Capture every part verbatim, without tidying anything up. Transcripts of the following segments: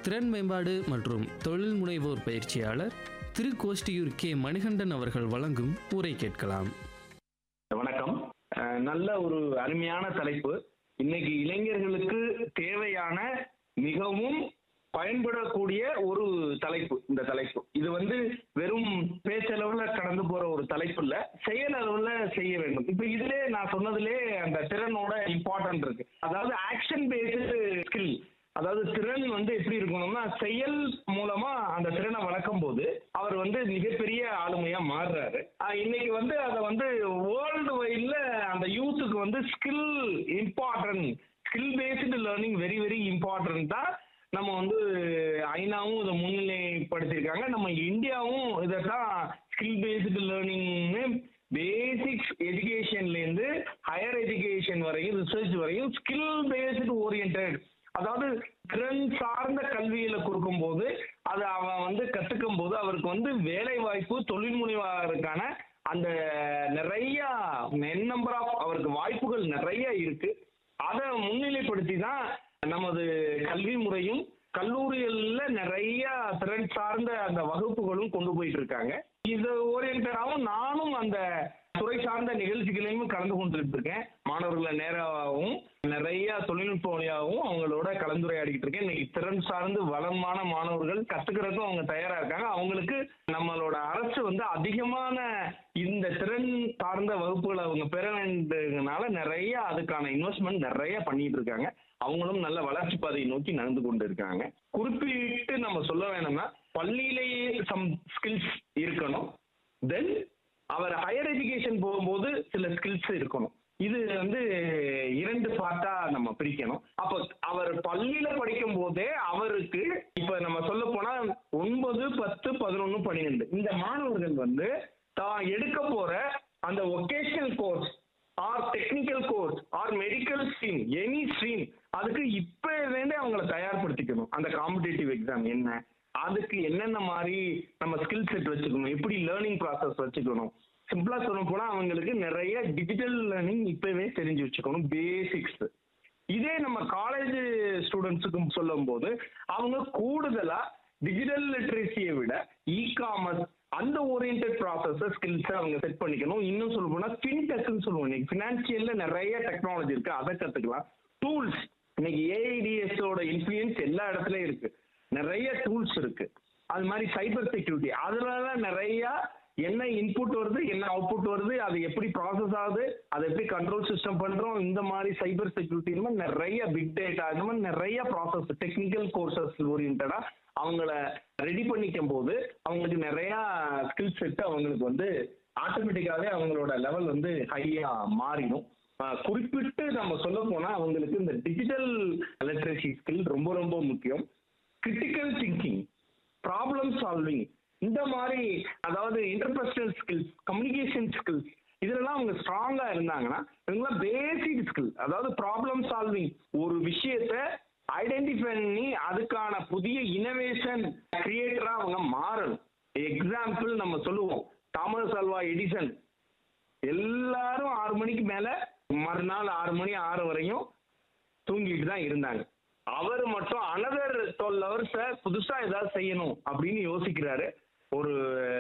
திறன் மேம்பாடு மற்றும் தொழில் முனைவோர் பயிற்சியாளர் திருக்கோஷ்டியூர் கே மணிகண்டன் அவர்கள் வழங்கும் உரை கேட்கலாம். வணக்கம். அஹ் நல்ல ஒரு அருமையான தலைப்பு. இன்னைக்கு இளைஞர்களுக்கு தேவையான மிகவும் பயன்படக்கூடிய ஒரு தலைப்பு இந்த தலைப்பு. இது வந்து வெறும் பேச்சளவுல கடந்து போற ஒரு தலைப்பு இல்ல, செயல் அளவுல செய்ய வேண்டும். இப்ப இதுல நான் சொன்னதுலே அந்த திறனோட இம்பார்ட்டன்ட் இருக்கு. அதாவது ஆக்ஷன் பேஸ்டு ஸ்கில். அதாவது திறன் வந்து எப்படி இருக்கணும்னா செயல் மூலமா அந்த திறனை வளர்க்கும் போது அவர் வந்து மிகப்பெரிய ஆளுமையா மாறுறாரு. ஆஹ் இன்னைக்கு வந்து அதை வந்து வேர்ல்டு வைட்ல அந்த யூத்துக்கு வந்து skill important, skill based learning very very important தான். நம்ம வந்து ஐநாவும் இதை முன்னிலைப்படுத்தியிருக்காங்க. நம்ம இந்தியாவும் இதைத்தான் skill based லேர்னிங்னு basics எஜுகேஷன்லேருந்து higher education வரையும் ரிசர்ச் வரையும் ஸ்கில் பேஸ்டு ஓரியன்ட், அதாவது திறன் சார்ந்த கல்வியில கொடுக்கும் போது அது அவன் வந்து கத்துக்கும் போது அவருக்கு வந்து வேலை வாய்ப்பு, தொழில் முனைவாருக்கான அந்த நிறைய நம்பர் ஆஃப் அவருக்கு வாய்ப்புகள் நிறைய இருக்கு. அதை முன்னிலைப்படுத்தி தான் நமது கல்வி முறையும் கல்லூரிகள்ல நிறைய திறன் சார்ந்த அந்த வகுப்புகளும் கொண்டு போயிட்டு இருக்காங்க. இது ஓரியன்டாகவும் நானும் அந்த துறை சார்ந்த நிகழ்ச்சிகளையும் கலந்து கொண்டுட்டு இருக்கேன். மாணவர்களை நேராகவும் நிறைய தொழில்நுட்ப வழியாகவும் அவங்களோட கலந்துரையாடிக்கிட்டு இருக்கேன். இன்னைக்கு திறன் சார்ந்து வளமான மாணவர்கள் கத்துக்கிறதுக்கும் அவங்க தயாரா இருக்காங்க. அவங்களுக்கு நம்மளோட அரசு வந்து அதிகமான இந்த திறன் சார்ந்த வகுப்புகளை அவங்க பெற வேண்டியதுனால நிறைய அதுக்கான இன்வெஸ்ட்மெண்ட் நிறைய பண்ணிட்டு இருக்காங்க. அவங்களும் நல்ல வளர்ச்சி பாதையை நோக்கி நடந்து கொண்டு இருக்காங்க. குறிப்பிட்டு நம்ம சொல்ல வேணும்னா பள்ளியிலேயே சம் ஸ்கில்ஸ் இருக்கணும். தென் அவர் ஹையர் எஜுகேஷன் போகும்போது சில ஸ்கில்ஸ் இருக்கணும். இது வந்து இரண்டு பார்ட்டா நம்ம பிரிக்கணும். அப்ப அவர் பள்ளியில படிக்கும் போதே அவருக்கு இப்ப நம்ம சொல்ல போனா ஒன்பது பத்து பதினொன்னு பன்னிரெண்டு இந்த மாணவர்கள் வந்து தான் எடுக்க போற அந்த vocational course R technical course R medical stream, any stream, அதுக்கு இப்ப இருந்தே அவங்கள தயார்படுத்திக்கணும். அந்த காம்படிட்டிவ் எக்ஸாம் என்ன, அதுக்கு என்னென்ன மாதிரி நம்ம ஸ்கில் செட் வச்சுக்கணும், எப்படி லேர்னிங் ப்ராசஸ் வச்சுக்கணும். சிம்பிளா சொல்ல போனா அவங்களுக்கு நிறைய டிஜிட்டல் லேர்னிங் இப்பவே தெரிஞ்சு வச்சுக்கணும், பேசிக்ஸ். இதே நம்ம காலேஜ் ஸ்டூடெண்ட்ஸுக்கும் சொல்லும் போது அவங்க கூடுதலா டிஜிட்டல் லிட்ரஸியை விட இ காமர்ஸ் அந்த ஓரியன்ட் ப்ராசஸ் ஸ்கில்ஸ் அவங்க செட் பண்ணிக்கணும். இன்னும் சொல்ல போனா ஃபின்டெக்னு சொல்லுவோம். இன்னைக்கு ஃபினான்சியல்ல நிறைய டெக்னாலஜி இருக்கு, அதை கத்துக்கலாம். டூல்ஸ், இன்னைக்கு ஏஐடிஎஸோட இன்ஃப்ளூயன்ஸ் எல்லா இடத்துலயும் இருக்கு. நிறைய டூல்ஸ் இருக்கு. அது மாதிரி சைபர் செக்யூரிட்டி, அதனால நிறைய என்ன இன்புட் வருது, என்ன அவுட்புட் வருது, அது எப்படி ப்ராசஸ் ஆகுது, அதை எப்படி கண்ட்ரோல் சிஸ்டம் பண்றோம், இந்த மாதிரி சைபர் செக்யூரிட்டி, இந்த மாதிரி நிறைய பிக் டேட்டா, இந்த மாதிரி நிறைய ப்ராசஸ் டெக்னிக்கல் கோர்சஸ் ஓரியன்டா அவங்கள ரெடி பண்ணிக்கும் போது அவங்களுக்கு நிறைய ஸ்கில் செட் அவங்களுக்கு வந்து ஆட்டோமேட்டிக்காவே அவங்களோட லெவல் வந்து ஹையா மாறிடும். குறிப்பிட்டு நம்ம சொல்ல போனா அவங்களுக்கு இந்த டிஜிட்டல் லிட்ரஸி ஸ்கில் ரொம்ப ரொம்ப முக்கியம். கிரிட்டிக்கல் திங்கிங், ப்ராப்ளம் சால்விங், இந்த மாதிரி அதாவது இன்டர்பர்சனல் ஸ்கில்ஸ், கம்யூனிகேஷன் ஸ்கில்ஸ், இதெல்லாம் அவங்க ஸ்ட்ராங்கா இருந்தாங்கன்னா இவங்களாம் பேசிக் ஸ்கில், அதாவது ப்ராப்ளம் சால்விங், ஒரு விஷயத்தை ஐடென்டிஃபை பண்ணி அதுக்கான புதிய இனோவேஷன் கிரியேட்டரா அவங்க மாறணும். எக்ஸாம்பிள் நம்ம சொல்லுவோம், தாமஸ் ஆல்வா எடிசன் எல்லாரும் ஆறு மணிக்கு மேல மறுநாள் ஆறு மணி ஆறு வரையும் தூங்கிட்டு தான் இருந்தாங்க. அவர் மட்டும் அனதர் டுவெல் ஹவர்ஸ புதுசா ஏதாவது செய்யணும் அப்படின்னு யோசிக்கிறாரு. ஒரு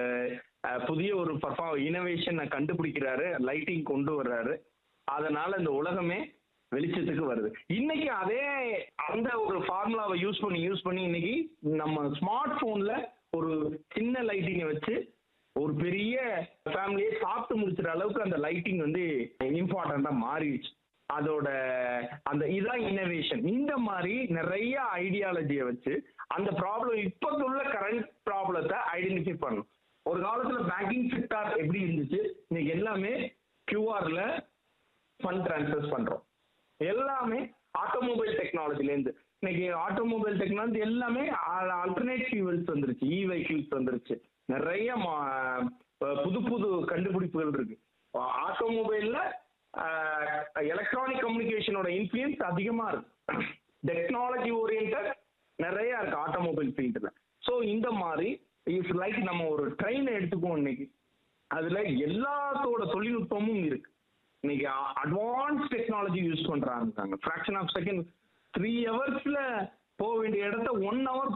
புதிய ஒரு பர்ஃபார்ம் இனோவேஷன் கண்டுபிடிக்கிறாரு, லைட்டிங் கொண்டு வர்றாரு. அதனால இந்த உலகமே வெளிச்சத்துக்கு வருது. இன்னைக்கு அதே அந்த ஒரு ஃபார்முலாவை யூஸ் பண்ணி யூஸ் பண்ணி இன்னைக்கு நம்ம ஸ்மார்ட் போன்ல ஒரு சின்ன லைட்டிங்கை வச்சு ஒரு பெரிய ஃபேமிலியை சாப்பிட்டு முடிச்சுற அளவுக்கு அந்த லைட்டிங் வந்து இம்பார்ட்டண்டா மாறிடுச்சு. அதோட அந்த இதான் இனோவேஷன். இந்த மாதிரி நிறைய ஐடியாலஜியை வச்சு அந்த ப்ராப்ளம் இப்ப உள்ள கரண்ட் ப்ராப்ளத்தை ஐடென்டிஃபை பண்ணணும். ஒரு காலத்துல பேங்கிங் செக்டார் எப்படி இருந்துச்சு, இன்னைக்கு எல்லாமே கியூஆர்ல ஃபண்ட் டிரான்ஸ்ஃபர் பண்றோம். எல்லாமே ஆட்டோமொபைல் டெக்னாலஜில இருந்து இன்னைக்கு ஆட்டோமொபைல் டெக்னாலஜி எல்லாமே ஆல்டர்னேட் ஃபியூவல்ஸ் வந்துருச்சு, இ வெஹிக்கிள்ஸ் வந்துருச்சு. நிறைய புது புது கண்டுபிடிப்புகள் இருக்கு. ஆட்டோமொபைல்ல எலக்ட்ரானிக் கம்யூனிகேஷனோட இன்ஃப்ளூயன்ஸ் அதிகமா இருக்கு. டெக்னாலஜி ஓரியன்ட் நிறைய இருக்கு ஆட்டோமொபைல் ஃபீல்டுல. ஸோ இந்த மாதிரி இஸ் லைக் நம்ம ஒரு ட்ரெயினை எடுத்துக்குவோம் இன்னைக்கு, அதுல எல்லாத்தோட தொழில்நுட்பமும் இருக்கு. இன்னைக்கு அட்வான்ஸ் டெக்னாலஜி யூஸ் பண்றாங்க. ஃபிராக்ஷன் ஆஃப் செகண்ட் த்ரீ ஹவர்ஸ்ல போக வேண்டிய இடத்த ஒன் ஹவர்